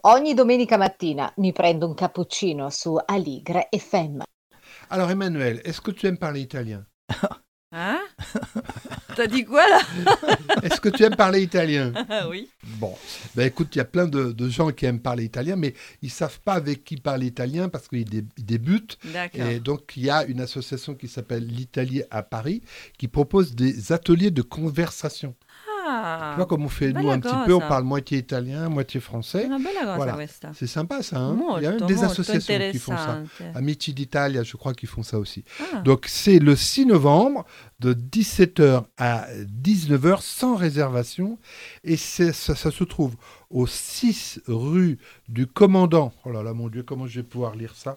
Ogni domenica mattina mi prendo un cappuccino su Aligre FM. Alors Emmanuel, est-ce que tu aimes parler italien? Hein? T'as dit quoi là? Est-ce que tu aimes parler italien? Oui. Bon, ben écoute, il y a plein de gens qui aiment parler italien, mais ils savent pas avec qui parler italien parce qu'ils débutent. D'accord. Et donc, il y a une association qui s'appelle l'Italie à Paris qui propose des ateliers de conversation. Ah, Tu vois comme on fait nous bella un petit peu, on cosa. parle moitié italien, moitié français. Una bella cosa Voilà. questa. C'est sympa ça, hein? Il y a même Molto, des molto associations qui font ça. interessante. Amici d'Italia, je crois qu'ils font ça aussi. Ah, Donc, c'est le 6 novembre de 17h à 19h sans réservation. Et ça se trouve au 6 rue du commandant. Oh là là, mon Dieu, comment je vais pouvoir lire ça?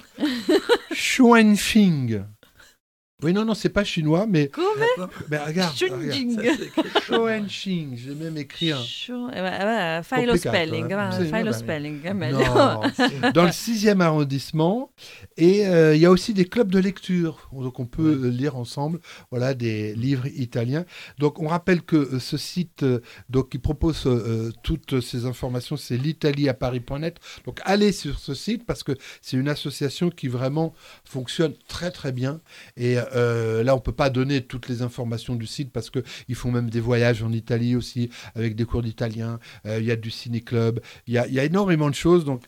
Xuanfing. Oui, non, c'est pas chinois, mais come? regarde. Chunjing. Xuanxing, j'ai même écrit un. Fai lo Complicato, spelling, va, Sì, fai lo va bene. spelling, è meglio. Non, dans le 6e arrondissement. Et il y a aussi des clubs de lecture. Donc on peut lire ensemble voilà, des livres italiens. Donc on rappelle que ce site qui propose toutes ces informations, c'est l'italiaparis.net. Donc allez sur ce site parce que c'est une association qui vraiment fonctionne très très bien. Et là, on ne peut pas donner toutes les informations du site parce qu'ils font même des voyages en Italie aussi avec des cours d'italien. Il y a du ciné-club. Il y a énormément de choses. Donc,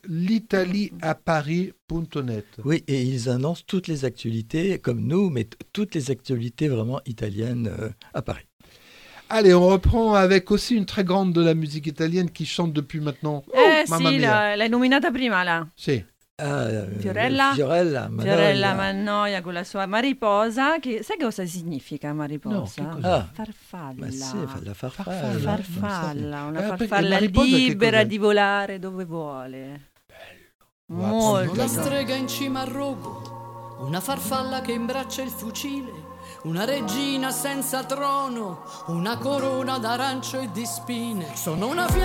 l'italiaparis.net. Oui, et ils annoncent toutes les actualités, comme nous, mais toutes les actualités vraiment italiennes à Paris. Allez, on reprend avec aussi une très grande de la musique italienne qui chante depuis maintenant. Mamma Sì, mia. l'hai nominata prima là. Sì. Fiorella Mannoia. Mannoia con la sua mariposa, che sai cosa significa mariposa? No, che cos'è? Farfalla. Ma sì, la farfalla. Farfalla, una perché farfalla mariposa che libera cos'è? di volare dove vuole. Guarda, Molto. Una strega in cima al rogo, una farfalla che imbraccia il fucile, una regina senza trono, una corona d'arancio e di spine. Sono una